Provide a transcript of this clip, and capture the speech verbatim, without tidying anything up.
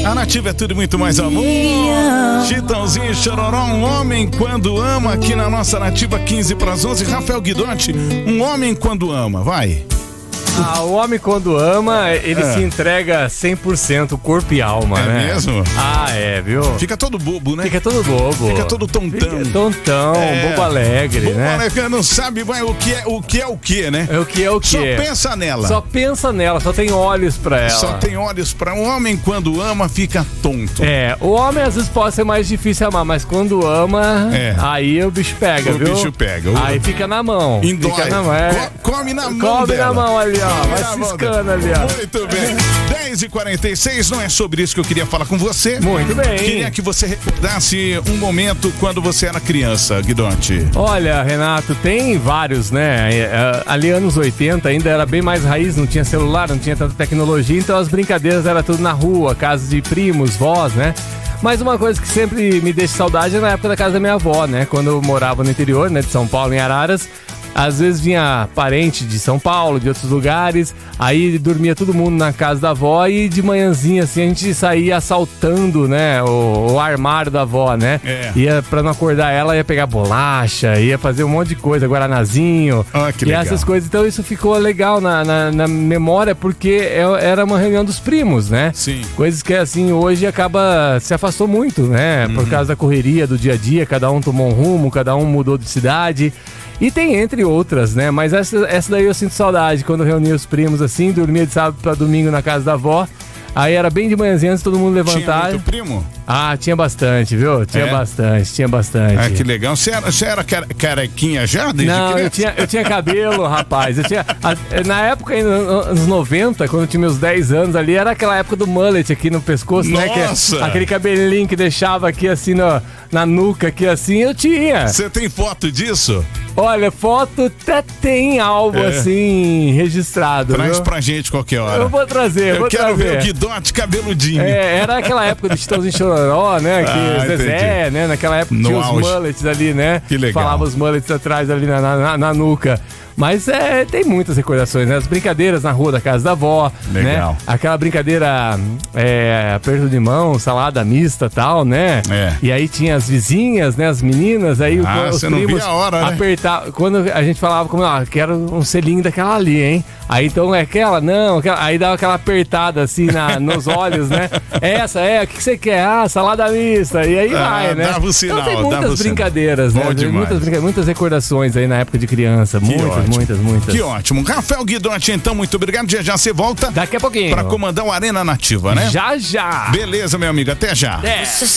A Nativa é tudo e muito mais amor. Chitãozinho e Chororó, um homem quando ama, aqui na nossa Nativa, quinze para as onze. Rafael Guidotti, um homem quando ama, vai. Ah, o homem quando ama, ele é. se entrega cem por cento, corpo e alma, é né? É mesmo? Ah, é, viu? Fica todo bobo, né? Fica todo bobo. Fica todo tontão. Fica tontão, é. bobo alegre, bobo né? Alegre, não sabe vai, o, que é, o que é o que, né? É o que é o que. Só pensa nela. Só pensa nela, só tem olhos pra ela. Só tem olhos pra um homem quando ama, fica tonto. É, o homem às vezes pode ser mais difícil amar, mas quando ama, é. aí o bicho pega, o viu? O bicho pega. O... Aí fica na mão. Indói. Fica na mão. É. Co come na mão Come dela. na mão ali, ó. Come Vai ciscando ali, ó. Muito bem. dez e quarenta e seis, não é sobre isso que eu queria falar com você. Muito bem. Queria que você recordasse um momento quando você era criança, Guidotti. Olha, Renato, tem vários, né? Ali anos oitenta ainda era bem mais raiz, não tinha celular, não tinha tanta tecnologia, então as brincadeiras eram tudo na rua, casa de primos, vós, né? Mas uma coisa que sempre me deixa saudade é na época da casa da minha avó, né? Quando eu morava no interior, né, de São Paulo, em Araras. Às vezes vinha parente de São Paulo, de outros lugares, aí dormia todo mundo na casa da avó e de manhãzinha assim a gente saía assaltando, né, o, o armário da avó, né? É. Ia pra não acordar ela, ia pegar bolacha, ia fazer um monte de coisa, guaranazinho. Ah, que e legal. essas coisas. Então isso ficou legal na, na, na memória porque era uma reunião dos primos, né? Sim. Coisas que assim hoje acaba se afastou muito, né? Uhum. Por causa da correria do dia a dia, cada um tomou um rumo, cada um mudou de cidade. E tem entre outras, né? Mas essa, essa daí eu sinto saudade. Quando eu reunia os primos assim, dormia de sábado pra domingo na casa da avó. Aí era bem de manhãzinha antes de todo mundo levantar. Tinha muito primo? Ah, tinha bastante, viu? Tinha é? bastante, tinha bastante. Ah, que legal. Você era, você era carequinha já? Desde Não, eu tinha, eu tinha cabelo, rapaz. Eu tinha, na época, nos noventa, quando eu tinha meus dez anos ali, era aquela época do mullet aqui no pescoço, Nossa. né? Que, aquele cabelinho que deixava aqui assim no, na nuca, aqui assim, eu tinha. Você tem foto disso? Olha, foto até tem algo é. assim, registrado. Traz viu? pra gente qualquer hora. Eu vou trazer, eu vou quero trazer. ver o Guidotti cabeludinho. É, era aquela época do Chitãozinho e Chororó, né? Que Ah, Zezé, entendi. né? Naquela época No tinha os auge. mullets ali, né? Que legal. Falava os mullets atrás ali na, na, na nuca. Mas é, tem muitas recordações, né? As brincadeiras na rua da casa da avó, legal. Né? Aquela brincadeira é, aperto de mão, salada mista e tal, né? É. E aí tinha as vizinhas, né? As meninas, aí ah, os você primos não via a hora, né? apertar. Quando a gente falava como, ah, quero um selinho daquela ali, hein? Aí então é aquela, não, aquela, aí dava aquela apertada assim na, nos olhos, né? Essa é, o que, que você quer? Ah, salada mista. E aí ah, vai, né? Dava o sinal, então tem muitas sinal. brincadeiras, né? Muitas, brinca... muitas recordações aí na época de criança. Que muitas, ótimo. muitas, muitas. Que ótimo. Rafael Guidotti, então, muito obrigado. Já já você volta. Daqui a pouquinho. Pra comandar o Arena Nativa, né? Já, já. Beleza, meu amigo. Até já. É.